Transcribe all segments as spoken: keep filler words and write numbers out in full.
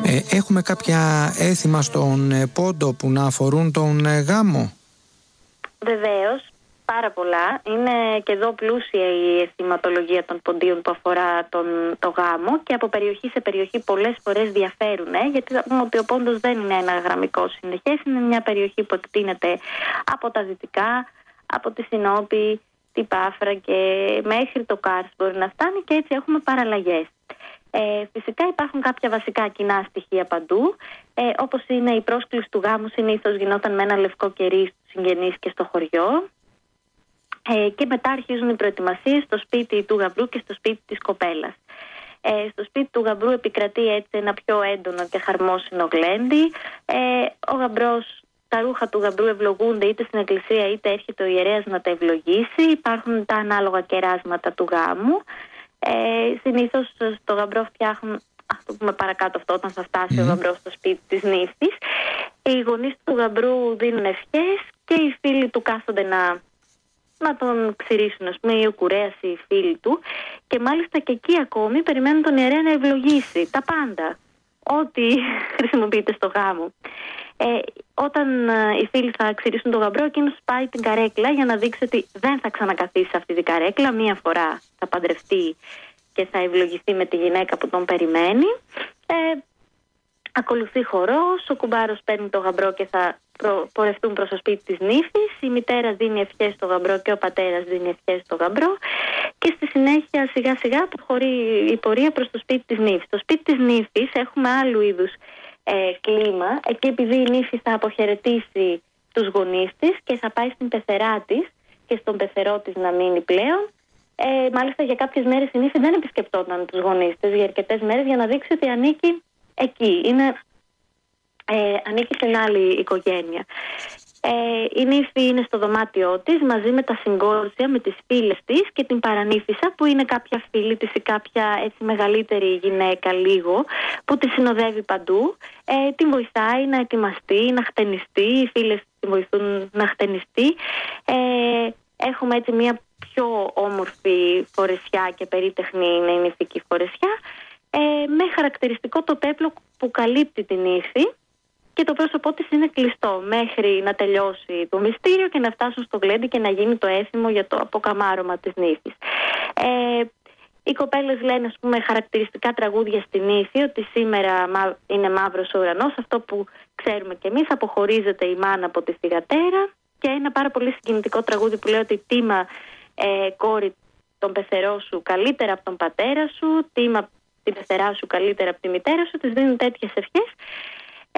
Ε, έχουμε κάποια έθιμα στον ε, πόντο που να αφορούν τον ε, γάμο? Βεβαίως, πάρα πολλά. Είναι και εδώ πλούσια η αισθηματολογία των ποντίων που αφορά τον, το γάμο και από περιοχή σε περιοχή πολλές φορές διαφέρουν, ε, γιατί θα πούμε ότι ο πόντος δεν είναι ένα γραμμικό συνεχές, είναι μια περιοχή που εκτείνεται από τα δυτικά, από τη Σινόπη, την Πάφρα και μέχρι το Κάρς μπορεί να φτάνει και έτσι έχουμε παραλλαγές. Ε, φυσικά υπάρχουν κάποια βασικά κοινά στοιχεία παντού, ε, όπως είναι η πρόσκληση του γάμου συνήθως γινόταν με ένα λευκό κερί στους συγγενείς και στο χωριό, ε, και μετά αρχίζουν οι προετοιμασίες στο σπίτι του γαμπρού και στο σπίτι της κοπέλας. Ε, στο σπίτι του γαμπρού επικρατεί έτσι ένα πιο έντονο και χαρμόσυνο γλέντι. Ε, ο γαμπρός, τα ρούχα του γαμπρού ευλογούνται είτε στην εκκλησία είτε έρχεται ο ιερέας να τα ευλογήσει. Υπάρχουν τα ανάλογα κεράσματα του γάμου. Ε, συνήθως στο γαμπρό φτιάχνουν, ας το πούμε παρακάτω αυτό, όταν θα φτάσει mm. ο γαμπρός στο σπίτι της νύφης. Οι γονείς του γαμπρού δίνουν ευχές και οι φίλοι του κάθονται να, να τον ξηρίσουν, ας πούμε, ή ο κουρέας ή οι φίλοι του. Και μάλιστα και εκεί ακόμη περιμένουν τον ιερέα να ευλογήσει τα πάντα, ό,τι χρησιμοποιείται στο γάμο. Ε, όταν ε, οι φίλοι θα ξηρίσουν τον γαμπρό, εκείνος πάει την καρέκλα για να δείξει ότι δεν θα ξανακαθίσει σε αυτή την καρέκλα. Μία φορά θα παντρευτεί και θα ευλογηθεί με τη γυναίκα που τον περιμένει. Ε, ακολουθεί χορός, ο κουμπάρος παίρνει τον γαμπρό και θα προ, πορευτούν προς το σπίτι της νύφης. Η μητέρα δίνει ευχές στο γαμπρό και ο πατέρας δίνει ευχές στο γαμπρό. Και στη συνέχεια σιγά σιγά προχωρεί η πορεία προς το σπίτι της νύφης. Στο σπίτι της νύφης έχουμε άλλου είδους Ε, κλίμα. Εκεί επειδή η νύφη θα αποχαιρετήσει τους γονείς της και θα πάει στην πεθερά της και στον πεθερό της να μείνει πλέον. Ε, μάλιστα για κάποιες μέρες η νύφη δεν επισκεπτόταν τους γονείς της για αρκετές μέρες για να δείξει ότι ανήκει εκεί. Είναι, ε, ανήκει στην άλλη οικογένεια. Ε, η νύφη είναι στο δωμάτιό της μαζί με τα συγκόρσια, με τις φίλες της και την παρανύφισσα που είναι κάποια φίλη της ή κάποια έτσι μεγαλύτερη γυναίκα λίγο που τη συνοδεύει παντού. Ε, την βοηθάει να ετοιμαστεί, να χτενιστεί, οι φίλες την βοηθούν να χτενιστεί. Ε, έχουμε έτσι μια πιο όμορφη φορεσιά και περίτεχνη είναι η νηφική φορεσιά, ε, με χαρακτηριστικό το πέπλο που καλύπτει την νύφη και το πρόσωπό της είναι κλειστό μέχρι να τελειώσει το μυστήριο και να φτάσουν στο γλέντι και να γίνει το έθιμο για το αποκαμάρωμα της νύφης. Ε, οι κοπέλες λένε, ας πούμε, χαρακτηριστικά τραγούδια στη νύφη, ότι σήμερα είναι μαύρος ο ουρανός, αυτό που ξέρουμε κι εμείς, αποχωρίζεται η μάνα από τη θυγατέρα, και ένα πάρα πολύ συγκινητικό τραγούδι που λέει ότι τίμα ε, κόρη τον πεθερό σου καλύτερα από τον πατέρα σου, τίμα την πεθερά σου καλύτερα από τη μητέρα σου, της δίνουν τέτοιες ευχές. Ε,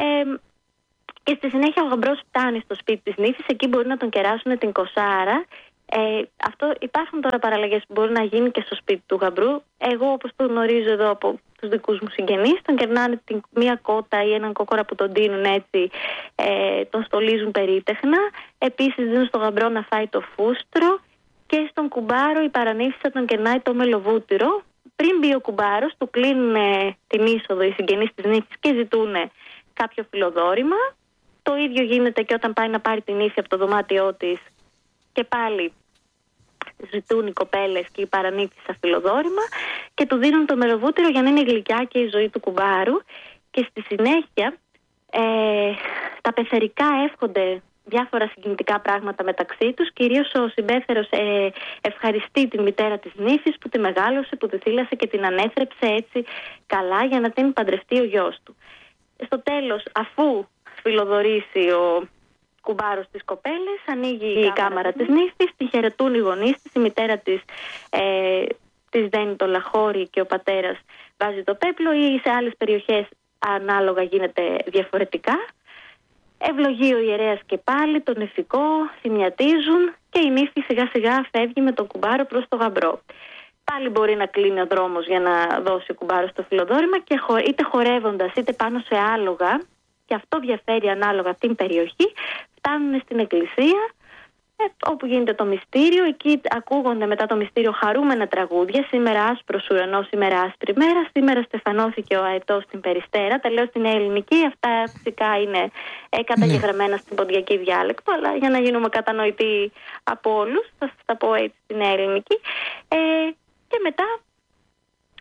και στη συνέχεια ο γαμπρός φτάνει στο σπίτι της νύφης, εκεί μπορεί να τον κεράσουν την κοσάρα. Ε, αυτό υπάρχουν τώρα παραλλαγές που μπορεί να γίνει και στο σπίτι του γαμπρού. Εγώ, όπως το γνωρίζω εδώ από τους δικούς μου συγγενείς, τον κερνάνε την, μία κότα ή έναν κόκορα που τον δίνουν έτσι, ε, τον στολίζουν περίτεχνα. Επίσης δίνουν στον γαμπρό να φάει το φούστρο και στον κουμπάρο η παρανύφισσα τον κερνάει το μελοβούτυρο. Πριν μπει ο κουμπάρος, του κλείνουν ε, την είσοδο οι συγγενείς της νύφης και ζητούν κάποιο φιλοδόρημα. Το ίδιο γίνεται και όταν πάει να πάρει την νύφη από το δωμάτιό της και πάλι ζητούν οι κοπέλες και η παρανύφισσα φιλοδόρημα και του δίνουν το μελοβούτυρο για να είναι γλυκιά και η ζωή του κουμπάρου. Και στη συνέχεια ε, τα πεθερικά εύχονται διάφορα συγκινητικά πράγματα μεταξύ τους. Κυρίως ο συμπέθερος ε, ευχαριστεί την μητέρα της νύφης που τη μεγάλωσε, που τη θύλασε και την ανέθρεψε έτσι καλά για να την παντρευτεί ο γιος του. Στο τέλος, αφού φιλοδορήσει ο κουμπάρος της κοπέλες, ανοίγει η, η κάμαρα της νύφης, τη χαιρετούν οι γονείς της, η μητέρα της, ε, της δένει το λαχώρι και ο πατέρας βάζει το πέπλο, ή σε άλλες περιοχές ανάλογα γίνεται διαφορετικά. Ευλογεί ο ιερέας και πάλι τον νηφικό, θυμιατίζουν και η νύφη σιγά σιγά φεύγει με τον κουμπάρο προς το γαμπρό. Πάλι μπορεί να κλείνει ο δρόμος για να δώσει ο κουμπάρος το φιλοδόρημα και είτε χορεύοντας είτε πάνω σε άλογα, και αυτό διαφέρει ανάλογα την περιοχή, φτάνουν στην εκκλησία ε, όπου γίνεται το μυστήριο. Εκεί ακούγονται μετά το μυστήριο χαρούμενα τραγούδια. Σήμερα άσπρος ουρανός, σήμερα άσπρη μέρα, σήμερα στεφανώθηκε ο αετός στην Περιστέρα. Τα λέω στην ελληνική, αυτά φυσικά είναι ε, καταγεγραμμένα στην ποντιακή διάλεκτο, αλλά για να γίνουμε κατανοητοί από όλους θα σας τα πω έτσι στην ελληνική. Ε, και μετά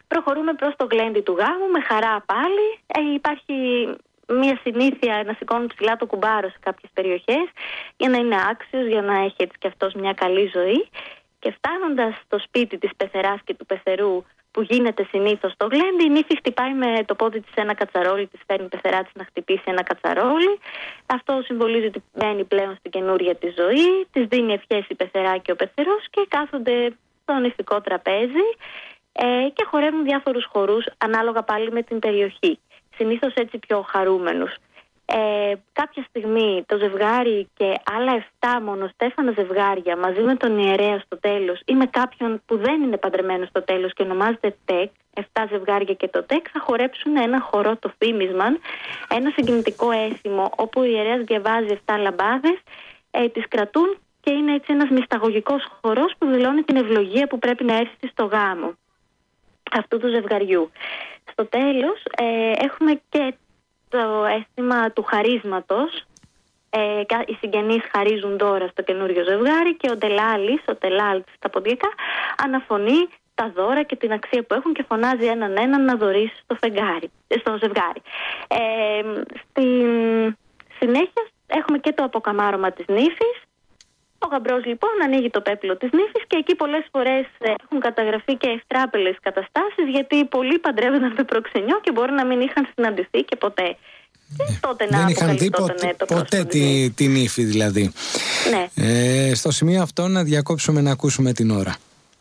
Προχωρούμε προς το γλέντι του γάμου, με χαρά πάλι. Ε, υπάρχει μια συνήθεια να σηκώνουν ψηλά το κουμπάρο σε κάποιες περιοχές για να είναι άξιος, για να έχει έτσι και αυτός μια καλή ζωή. Και φτάνοντας στο σπίτι της πεθεράς και του πεθερού, που γίνεται συνήθως το γλέντι, η νύφη χτυπάει με το πόδι της ένα κατσαρόλι, της φέρνει η πεθερά της να χτυπήσει ένα κατσαρόλι. Αυτό συμβολίζει ότι μπαίνει πλέον στην καινούρια της ζωή, της δίνει ευχές η πεθερά και ο πεθερός και κάθονται στο νηφικό τραπέζι ε, και χορεύουν διάφορους χορούς ανάλογα πάλι με την περιοχή. Συνήθως έτσι πιο χαρούμενους. Ε, κάποια στιγμή το ζευγάρι και άλλα εφτά μονοστέφανα ζευγάρια μαζί με τον ιερέα στο τέλος ή με κάποιον που δεν είναι παντρεμένο στο τέλος και ονομάζεται τεκ, εφτά ζευγάρια και το τεκ, θα χορέψουν ένα χορό, το φήμισμαν, ένα συγκινητικό έθιμο όπου ο ιερέας διαβάζει εφτά λαμπάδες, ε, τις κρατούν και είναι έτσι ένας μυσταγωγικός χορός που δηλώνει την ευλογία που πρέπει να έρθει στο γάμο αυτού του ζευγαριού. Στο τέλος ε, έχουμε και το αίσθημα του χαρίσματος. Ε, οι συγγενείς χαρίζουν τώρα στο καινούριο ζευγάρι και ο τελάλης, ο τελάλ στα ποντιακά, αναφωνεί τα δώρα και την αξία που έχουν και φωνάζει έναν έναν να δωρήσει στο, φεγγάρι, στο ζευγάρι. Ε, στην συνέχεια έχουμε και το αποκαμάρωμα της νύφης. Ο γαμπρός λοιπόν ανοίγει το πέπλο της νύφης και εκεί πολλές φορές έχουν καταγραφεί και ευτράπελες καταστάσεις, γιατί πολλοί παντρεύονταν με προξενιό και μπορεί να μην είχαν συναντηθεί και ποτέ. Και τότε να δεν είχαν δει ποτέ, ποτέ, το ποτέ τη, τη νύφη δηλαδή. Ναι. Ε, στο σημείο αυτό να διακόψουμε να ακούσουμε την ώρα.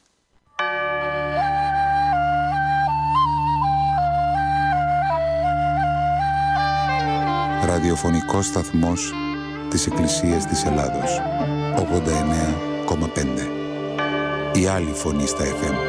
Ραδιοφωνικός σταθμός της Εκκλησίας της Ελλάδος. ογδόντα εννέα κόμμα πέντε. Η άλλη φωνή στα εφ εμ.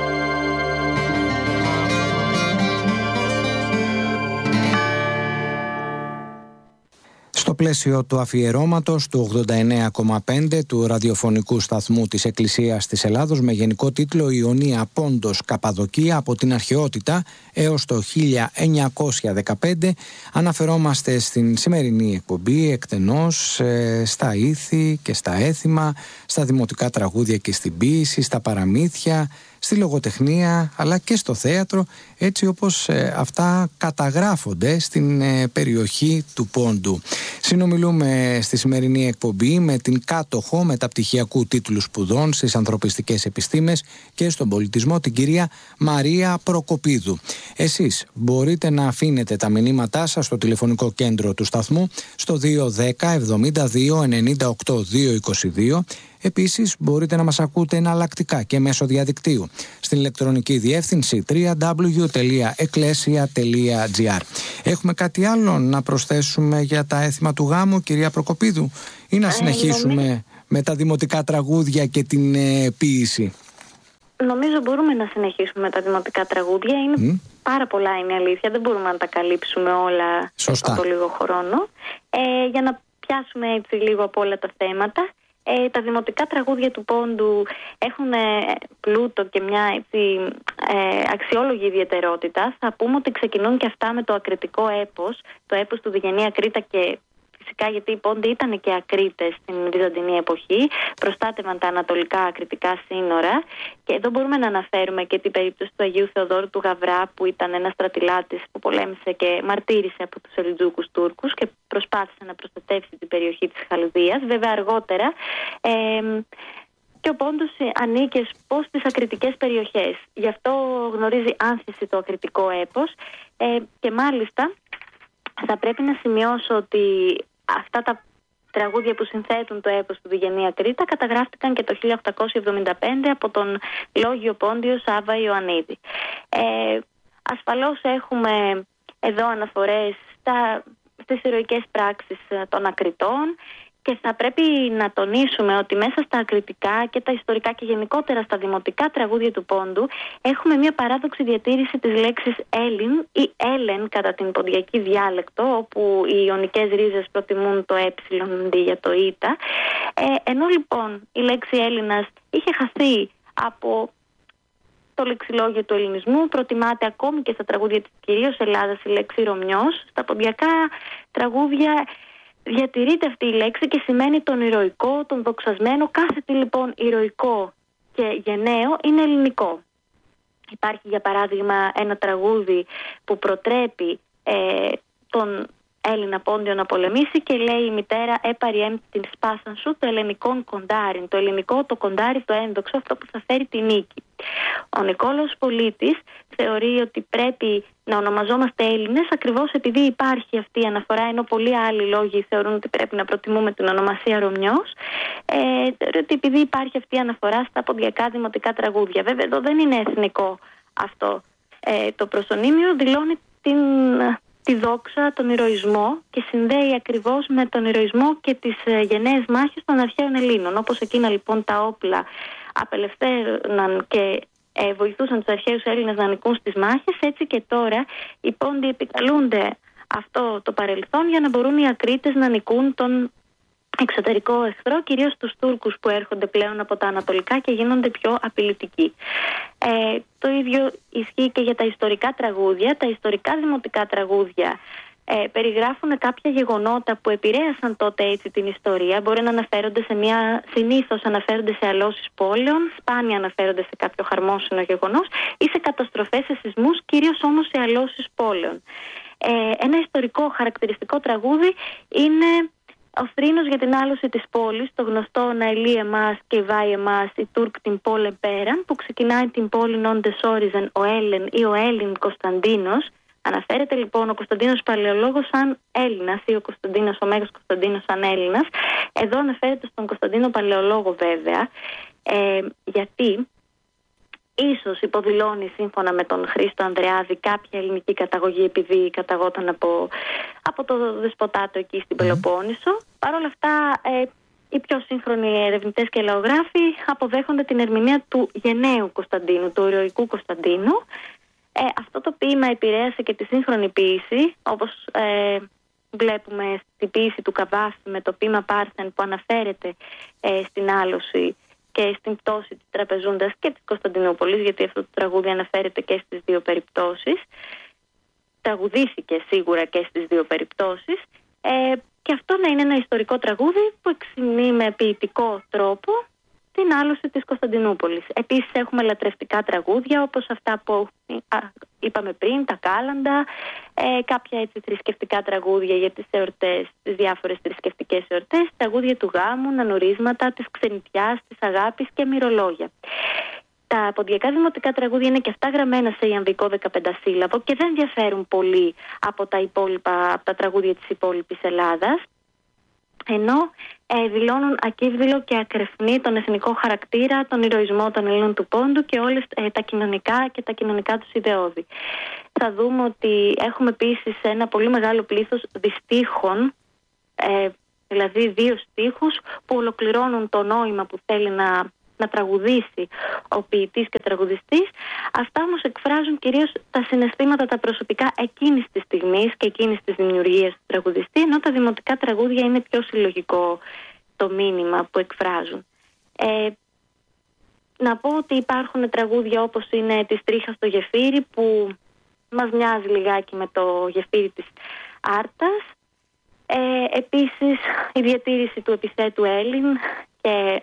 Στο πλαίσιο του αφιερώματος του ογδόντα εννέα κόμμα πέντε του ραδιοφωνικού σταθμού της Εκκλησίας της Ελλάδος με γενικό τίτλο «Ιωνία Πόντος Καπαδοκία από την αρχαιότητα έως το χίλια εννιακόσια δεκαπέντε», αναφερόμαστε στην σημερινή εκπομπή εκτενώς ε, στα ήθη και στα έθιμα, στα δημοτικά τραγούδια και στην ποίηση, στα παραμύθια, στη λογοτεχνία αλλά και στο θέατρο, έτσι όπως ε, αυτά καταγράφονται στην ε, περιοχή του Πόντου. Συνομιλούμε στη σημερινή εκπομπή με την κάτοχο μεταπτυχιακού τίτλου σπουδών στις ανθρωπιστικές επιστήμες και στον πολιτισμό, την κυρία Μαρία Προκοπίδου. Εσείς μπορείτε να αφήνετε τα μηνύματά σας στο τηλεφωνικό κέντρο του σταθμού στο δύο ένα μηδέν εβδομήντα δύο ενενήντα οκτώ διακόσια είκοσι δύο. Επίσης μπορείτε να μας ακούτε εναλλακτικά και μέσω διαδικτύου στην ηλεκτρονική διεύθυνση double-u double-u double-u τελεία ecclesia τελεία gr. Έχουμε κάτι άλλο να προσθέσουμε για τα έθιμα του γάμου, κυρία Προκοπίδου, ή να συνεχίσουμε ε, με τα δημοτικά τραγούδια και την ε, ποίηση? Νομίζω μπορούμε να συνεχίσουμε με τα δημοτικά τραγούδια. Είναι mm. πάρα πολλά, είναι αλήθεια. Δεν μπορούμε να τα καλύψουμε όλα από λίγο χρόνο. Ε, για να πιάσουμε έτσι λίγο από όλα τα θέματα. Ε, τα δημοτικά τραγούδια του Πόντου έχουν ε, πλούτο και μια έτσι, ε, αξιόλογη ιδιαιτερότητα. Θα πούμε ότι ξεκινούν και αυτά με το ακριτικό έπος, το έπος του Διγενή Ακρίτα, και φυσικά γιατί οι Πόντοι ήταν και ακρίτες στην Βυζαντινή εποχή, προστάτευαν τα ανατολικά ακριτικά σύνορα. Και εδώ μπορούμε να αναφέρουμε και την περίπτωση του Αγίου Θεοδόρου του Γαβρά, που ήταν ένας στρατηλάτης που πολέμησε και μαρτύρησε από τους Σελιτζούκους Τούρκους και προσπάθησε να προστατεύσει την περιοχή της Χαλδίας. Βέβαια αργότερα ε, και ο Πόντος ανήκε πως στις ακριτικές περιοχές. Γι' αυτό γνωρίζει άνθηση το ακριτικό έπος ε, και μάλιστα θα πρέπει να σημειώσω ότι αυτά τα τραγούδια που συνθέτουν το έπος του Διγενή Ακρίτα καταγράφτηκαν και το χίλια οκτακόσια εβδομήντα πέντε από τον Λόγιο Πόντιο Σάβα Ιωαννίδη. Ε, ασφαλώς έχουμε εδώ αναφορές στα, στις ηρωικές πράξεις των Ακριτών, και θα πρέπει να τονίσουμε ότι μέσα στα ακριτικά και τα ιστορικά και γενικότερα στα δημοτικά τραγούδια του Πόντου έχουμε μια παράδοξη διατήρηση της λέξης Έλλην ή Έλεν κατά την ποντιακή διάλεκτο, όπου οι ιωνικές ρίζες προτιμούν το ε αντί για το ήτα. Ε, ενώ λοιπόν η λέξη Έλληνας είχε χαθεί από το λεξιλόγιο του ελληνισμού, προτιμάται ακόμη και στα τραγούδια της κυρίως Ελλάδας η λέξη Ρωμιός. Στα ποντιακά τραγούδια διατηρείται αυτή η λέξη και σημαίνει τον ηρωικό, τον δοξασμένο. Κάθε τι λοιπόν ηρωικό και γενναίο είναι ελληνικό. Υπάρχει για παράδειγμα ένα τραγούδι που προτρέπει ε, τον Έλληνα πόντιο να πολεμήσει και λέει η μητέρα «έπαρι έμ την σπάσαν σου το ελληνικό κοντάρι», το ελληνικό, το κοντάρι, το ένδοξο, αυτό που θα φέρει τη νίκη. Ο Νικόλαος Πολίτης θεωρεί ότι πρέπει να ονομαζόμαστε Έλληνες ακριβώς επειδή υπάρχει αυτή η αναφορά, ενώ πολλοί άλλοι λόγοι θεωρούν ότι πρέπει να προτιμούμε την ονομασία Ρωμιός, ε, ότι επειδή υπάρχει αυτή η αναφορά στα ποντιακά δημοτικά τραγούδια. Βέβαια εδώ δεν είναι εθνικό αυτό. Ε, το προσωνύμιο δηλώνει την... τη δόξα, τον ηρωισμό και συνδέει ακριβώς με τον ηρωισμό και τις ε, γενναίες μάχες των αρχαίων Ελλήνων. Όπως εκείνα λοιπόν τα όπλα απελευθέρωναν και ε, βοηθούσαν τους αρχαίους Έλληνες να νικούν στις μάχες, έτσι και τώρα οι πόντιοι επικαλούνται αυτό το παρελθόν για να μπορούν οι Ακρίτες να νικούν τον εξωτερικό εχθρό, κυρίως τους Τούρκους που έρχονται πλέον από τα ανατολικά και γίνονται πιο απειλητικοί. Ε, το ίδιο ισχύει και για τα ιστορικά τραγούδια. Τα ιστορικά δημοτικά τραγούδια ε, περιγράφουν κάποια γεγονότα που επηρέασαν τότε έτσι την ιστορία. Μπορεί να αναφέρονται σε μια, συνήθως αναφέρονται σε αλώσεις πόλεων, σπάνια αναφέρονται σε κάποιο χαρμόσυνο γεγονός ή σε καταστροφές, σε σεισμούς, κυρίως όμως σε αλώσεις πόλεων. Ε, ένα ιστορικό χαρακτηριστικό τραγούδι είναι ο θρήνος για την άλωση της πόλης, το γνωστό «Να ελεί εμάς και βάει εμάς η Τούρκ την πόλε πέραν», που ξεκινάει την πόλη «Νόντες όριζεν ο Έλλην» ή ο Έλλην Κωνσταντίνος. Αναφέρεται λοιπόν ο Κωνσταντίνος Παλαιολόγος σαν Έλληνας ή ο Κωνσταντίνος, ο Μέγας Κωνσταντίνος σαν Έλληνας. Εδώ αναφέρεται στον Κωνσταντίνο Παλαιολόγο βέβαια, ε, γιατί ίσως υποδηλώνει σύμφωνα με τον Χρήστο Ανδρεάδη κάποια ελληνική καταγωγή επειδή καταγόταν από, από το δεσποτάτο εκεί στην Πελοπόννησο. Παρ' όλα αυτά ε, οι πιο σύγχρονοι ερευνητές και λαογράφοι αποδέχονται την ερμηνεία του γενναίου Κωνσταντίνου, του ηρωικού Κωνσταντίνου. Ε, αυτό το ποίημα επηρέασε και τη σύγχρονη ποίηση, όπως ε, βλέπουμε στην ποίηση του Καβάφη με το ποίημα Πάρθεν που αναφέρεται ε, στην άλωση και στην πτώση της Τραπεζούντας και της Κωνσταντινούπολης, γιατί αυτό το τραγούδι αναφέρεται και στις δύο περιπτώσεις. Τραγουδήθηκε σίγουρα και στις δύο περιπτώσεις. Ε, και αυτό να είναι ένα ιστορικό τραγούδι που εξυμνεί με ποιητικό τρόπο την άλωση της Κωνσταντινούπολης. Επίσης έχουμε λατρευτικά τραγούδια όπως αυτά που α, είπαμε πριν, τα κάλαντα, ε, κάποια έτσι θρησκευτικά τραγούδια για τις εορτές, τις διάφορες θρησκευτικές εορτές, τραγούδια του γάμου, νανουρίσματα, της ξενιτιάς, της αγάπης και μυρολόγια. Τα ποντιακά δημοτικά τραγούδια είναι και αυτά γραμμένα σε ιαμβικό δεκαπεντασύλλαβο και δεν διαφέρουν πολύ από τα, υπόλοιπα, από τα τραγούδια της υπόλοιπης Ελλάδας, ενώ ε, δηλώνουν ακύβδηλο και ακρεφνή τον εθνικό χαρακτήρα, τον ηρωισμό των Ελλήνων του Πόντου και όλες ε, τα κοινωνικά και τα κοινωνικά τους ιδεώδη. Θα δούμε ότι έχουμε επίσης ένα πολύ μεγάλο πλήθος διστίχων, ε, δηλαδή δύο στίχους που ολοκληρώνουν το νόημα που θέλει να, να τραγουδήσει ο ποιητής και τραγουδιστής. Αυτά όμως εκφράζουν κυρίως τα συναισθήματα, τα προσωπικά εκείνης της στιγμής και εκείνης της δημιουργίας του τραγουδιστή, ενώ τα δημοτικά τραγούδια είναι πιο συλλογικό το μήνυμα που εκφράζουν. Ε, να πω ότι υπάρχουν τραγούδια όπως είναι «Της τρίχας στο γεφύρι» που μας μοιάζει λιγάκι με το γεφύρι της Άρτας. Ε, επίσης η διατήρηση του επιθέτου Έλλην και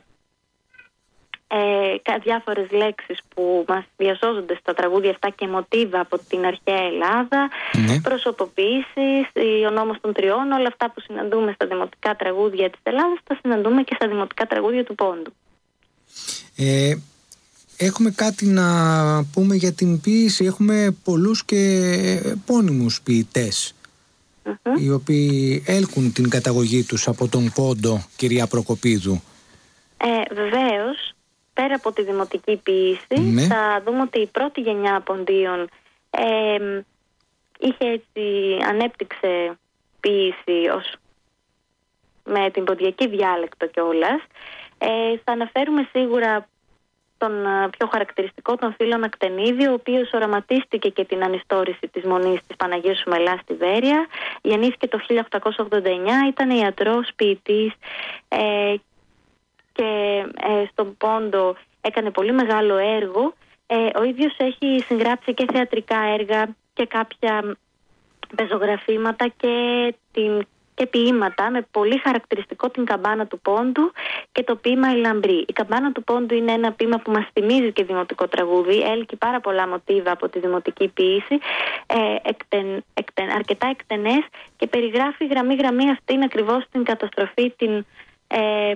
ε, διάφορες λέξεις που μας διασώζονται στα τραγούδια αυτά και μοτίβα από την αρχαία Ελλάδα, ναι. Προσωποποίησεις, ο νόμος των τριών, όλα αυτά που συναντούμε στα δημοτικά τραγούδια της Ελλάδας τα συναντούμε και στα δημοτικά τραγούδια του Πόντου. Ε, έχουμε κάτι να πούμε για την ποίηση. Έχουμε πολλούς και επώνυμους ποιητές mm-hmm. οι οποίοι έλκουν την καταγωγή τους από τον Πόντο, κυρία Προκοπίδου. Ε, βεβαίως, πέρα από τη δημοτική ποίηση, ναι. θα δούμε ότι η πρώτη γενιά ποντίων ε, είχε έτσι, ανέπτυξε ποίηση ως, με την ποντιακή διάλεκτο κιόλας. Ε, θα αναφέρουμε σίγουρα τον πιο χαρακτηριστικό, τον Φίλον Ακτενίδη, ο οποίος οραματίστηκε και την ανιστόρηση της Μονής της Παναγίας Σουμελάς στη Βέρεια. Γεννήθηκε το χίλια οκτακόσια ογδόντα εννιά, ήταν ιατρός, ποιητής ε, και ε, στον Πόντο έκανε πολύ μεγάλο έργο. Ε, ο ίδιος έχει συγγράψει και θεατρικά έργα και κάποια πεζογραφήματα και την και ποίηματα με πολύ χαρακτηριστικό την καμπάνα του Πόντου και το ποίημα «Η Λαμπρή». Η καμπάνα του Πόντου είναι ένα ποίημα που μας θυμίζει και δημοτικό τραγούδι, έλκει πάρα πολλά μοτίβα από τη δημοτική ποίηση, ε, εκτεν, εκτεν, αρκετά εκτενές και περιγράφει γραμμή-γραμμή αυτήν ακριβώς την καταστροφή, την... Ε,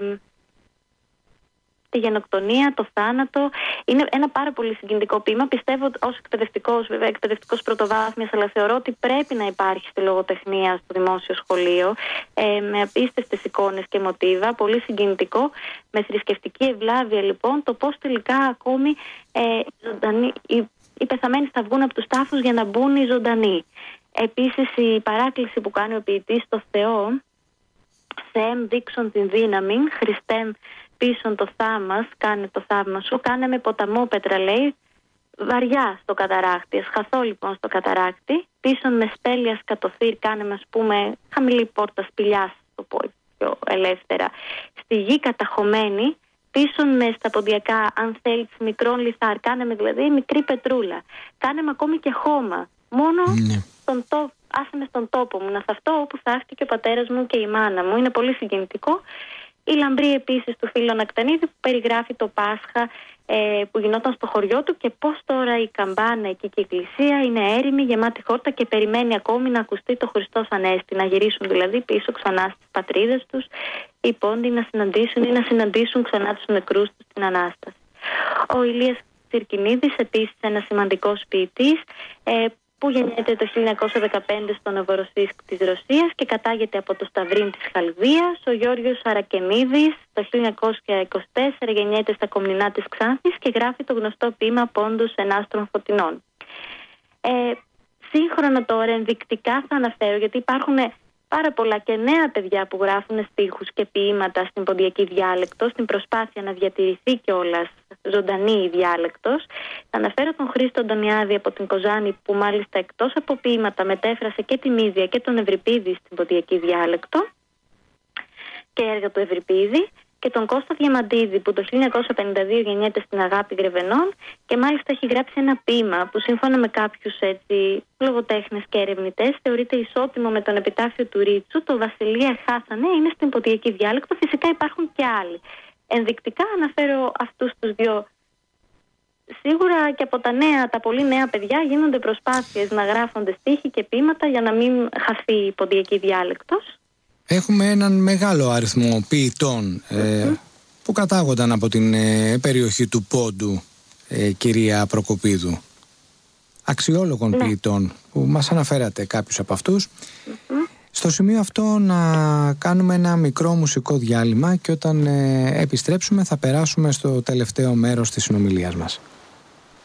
τη γενοκτονία, το θάνατο. Είναι ένα πάρα πολύ συγκινητικό ποίημα. Πιστεύω ως εκπαιδευτικός, βέβαια εκπαιδευτικός πρωτοβάθμιας, αλλά θεωρώ ότι πρέπει να υπάρχει στη λογοτεχνία στο δημόσιο σχολείο, ε, με απίστευτες εικόνες και μοτίβα, πολύ συγκινητικό, με θρησκευτική ευλάβεια λοιπόν, το πώς τελικά ακόμη ε, ζωντανοί, οι, οι πεθαμένοι θα βγουν από τους τάφους για να μπουν οι ζωντανοί. Επίσης η παράκληση που κάνει ο ποιητής στο Θεό, «Θεέμ δείξον την δύναμη, Χριστέμ πίσον το θάμας, κάνε το θαύμα σου, κάνε με ποταμό πέτρα», λέει, βαριά στο καταράκτη. Χαθώ λοιπόν στο καταράκτη, πίσον με στέλια κατοθύρ, κάνε με, ας πούμε, χαμηλή πόρτα σπηλιάς, το πω πιο ελεύθερα, στη γη καταχωμένη, πίσον με στα ποντιακά, αν θέλεις, μικρόν λιθάρ, κάνε με δηλαδή μικρή πετρούλα, κάνε με ακόμη και χώμα, μόνο mm. στον τόπο. Άσε με στον τόπο μου να θαυτώ όπου θαύτηκε ο πατέρας μου και η μάνα μου. Είναι πολύ συγκινητικό. Η Λαμπρή επίσης του Φίλου Ανακτανίδη που περιγράφει το Πάσχα ε, που γινόταν στο χωριό του και πώς τώρα η καμπάνα εκεί και η εκκλησία είναι έρημη, γεμάτη χόρτα και περιμένει ακόμη να ακουστεί το Χριστός Ανέστη, να γυρίσουν δηλαδή πίσω ξανά στις πατρίδες τους οι πόντοι να συναντήσουν ή να συναντήσουν ξανά τους νεκρούς τους στην Ανάσταση. Ο Ηλίας Τσιρκινίδης επίσης ένας σημαντικός ποιητής ε, που γεννιέται το χίλια εννιακόσια δεκαπέντε στο Νοβοροσίσκ της Ρωσίας και κατάγεται από το Σταυρίν της Χαλδίας. Ο Γιώργος Αρακενίδης το χίλια εννιακόσια είκοσι τέσσερα γεννιέται στα Κομνηνά της Ξάνθης και γράφει το γνωστό ποίημα «Πόντος ενάστρων φωτεινών». Ε, σύγχρονα τώρα ενδεικτικά θα αναφέρω, γιατί υπάρχουν πάρα πολλά και νέα παιδιά που γράφουν στίχους και ποίηματα στην ποντιακή διάλεκτο, στην προσπάθεια να διατηρηθεί κιόλας ζωντανή η διάλεκτος. Θα αναφέρω τον Χρήστο Αντωνιάδη από την Κοζάνη, που μάλιστα εκτός από ποίηματα μετέφρασε και την Ίδια και τον Ευρυπίδη στην ποντιακή διάλεκτο και έργα του Ευρυπίδη, και τον Κώστα Διαμαντίδη που το χίλια εννιακόσια πενήντα δύο γεννιέται στην Αγάπη Γρεβενών και μάλιστα έχει γράψει ένα ποίημα που σύμφωνα με κάποιους έτσι λογοτέχνες και ερευνητές θεωρείται ισότιμο με τον επιτάφιο του Ρίτσου, το «Βασιλεία χάσανε», είναι στην ποντιακή διάλεκτο. Φυσικά υπάρχουν και άλλοι. Ενδεικτικά αναφέρω αυτούς τους δύο. Σίγουρα και από τα νέα, τα πολύ νέα παιδιά γίνονται προσπάθειες να γράφονται στίχοι και ποίηματα για να μην χαθεί η ποντιακή διάλεκτος. Έχουμε έναν μεγάλο αριθμό ποιητών ε, mm-hmm. που κατάγονταν από την ε, περιοχή του Πόντου, ε, κυρία Προκοπίδου. Αξιόλογων ναι. ποιητών που μας αναφέρατε κάποιους από αυτούς. Mm-hmm. Στο σημείο αυτό να κάνουμε ένα μικρό μουσικό διάλειμμα και όταν ε, επιστρέψουμε θα περάσουμε στο τελευταίο μέρος της συνομιλίας μας.